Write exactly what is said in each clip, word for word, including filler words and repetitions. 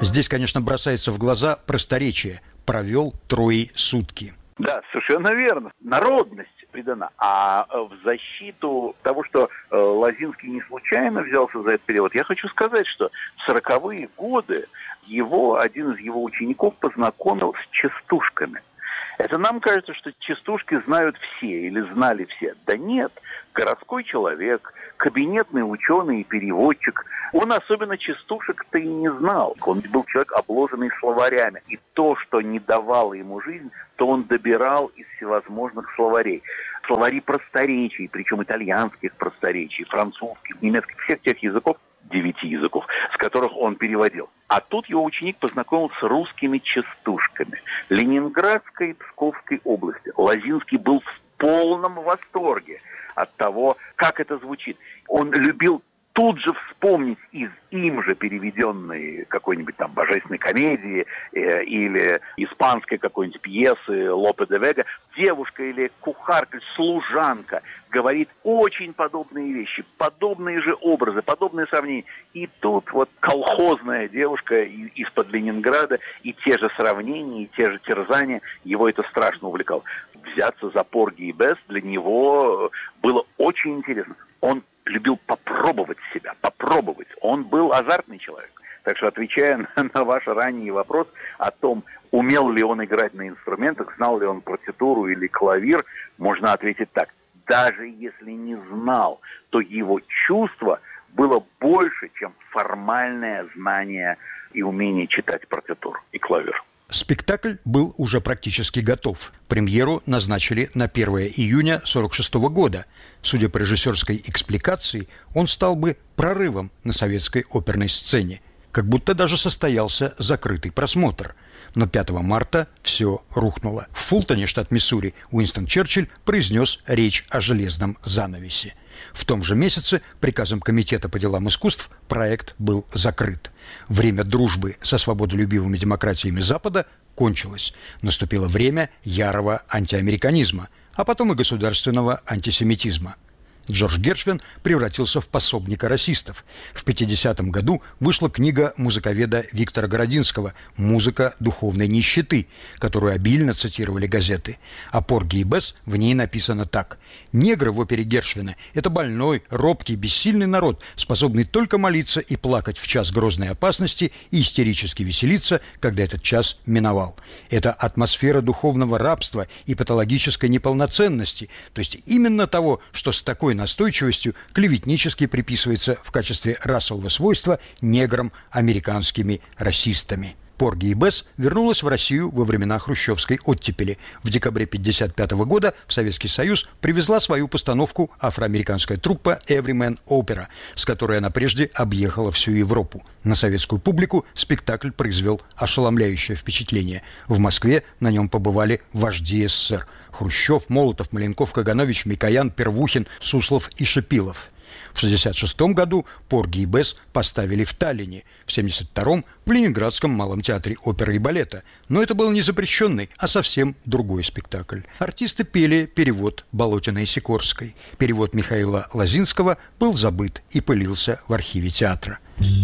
Здесь, конечно, бросается в глаза просторечие. Провел трое сутки. Да, совершенно верно. Народность придана. А в защиту того, что э, Лозинский не случайно взялся за этот перевод, я хочу сказать, что в сороковые годы его, один из его учеников познакомил с частушками. Это нам кажется, что частушки знают все или знали все. Да нет, городской человек, кабинетный ученый и переводчик, он особенно частушек-то и не знал. Он был человек, обложенный словарями. И то, что не давало ему жизнь, то он добирал из всевозможных словарей. Словари просторечий, причем итальянских просторечий, французских, немецких, всех тех языков, девяти языков, с которых он переводил. А тут его ученик познакомился с русскими частушками Ленинградской и Псковской области. Лозинский был в полном восторге от того, как это звучит. Он любил тут же вспомнить из им же переведенной какой-нибудь там божественной комедии э, или испанской какой-нибудь пьесы Лопе де Вега. Девушка или кухарка, служанка говорит очень подобные вещи, подобные же образы, подобные сравнения. И тут вот колхозная девушка из-под Ленинграда, и те же сравнения, и те же терзания, его это страшно увлекало. Взяться за Порги и Бесс для него было очень интересно. Он любил попробовать себя, попробовать. Он был азартный человек. Так что, отвечая на, на ваш ранний вопрос о том, умел ли он играть на инструментах, знал ли он партитуру или клавир, можно ответить так. Даже если не знал, то его чувство было больше, чем формальное знание и умение читать партитуру и клавир. Спектакль был уже практически готов. Премьеру назначили на первое июня сорок шестого года. Судя по режиссерской экспликации, он стал бы прорывом на советской оперной сцене. Как будто даже состоялся закрытый просмотр. Но пятого марта все рухнуло. В Фултоне, штат Миссури, Уинстон Черчилль произнес речь о железном занавесе. В том же месяце приказом Комитета по делам искусств проект был закрыт. Время дружбы со свободолюбивыми демократиями Запада кончилось. Наступило время ярого антиамериканизма, а потом и государственного антисемитизма. Джордж Гершвин превратился в пособника расистов. В пятидесятом году вышла книга музыковеда Виктора Городинского «Музыка духовной нищеты», которую обильно цитировали газеты. О Порги и Бесс в ней написано так. «Негры в опере Гершвина – это больной, робкий, бессильный народ, способный только молиться и плакать в час грозной опасности и истерически веселиться, когда этот час миновал. Это атмосфера духовного рабства и патологической неполноценности, то есть именно того, что с такой настойчивостью клеветнически приписывается в качестве расового свойства неграм американскими расистами». Порги и Бесс вернулась в Россию во времена хрущевской оттепели. В декабре тысяча девятьсот пятьдесят пятого года в Советский Союз привезла свою постановку афроамериканская труппа Everyman Opera, с которой она прежде объехала всю Европу. На советскую публику спектакль произвел ошеломляющее впечатление. В Москве на нем побывали вожди СССР – Хрущев, Молотов, Маленков, Каганович, Микоян, Первухин, Суслов и Шипилов. В шестьдесят шестом году Порги и Бесс поставили в Таллине, в семьдесят втором в Ленинградском малом театре оперы и балета. Но это был не запрещенный, а совсем другой спектакль. Артисты пели перевод Болотиной и Сикорской. Перевод Михаила Лозинского был забыт и пылился в архиве театра.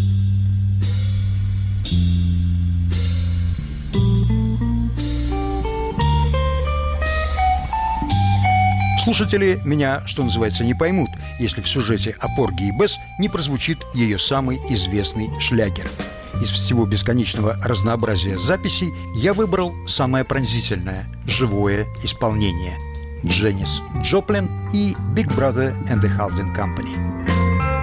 Слушатели меня, что называется, не поймут, если в сюжете о Порги и Бесс не прозвучит ее самый известный шлягер. Из всего бесконечного разнообразия записей я выбрал самое пронзительное, живое исполнение – Дженнис Джоплин и Big Brother and the Holding Company.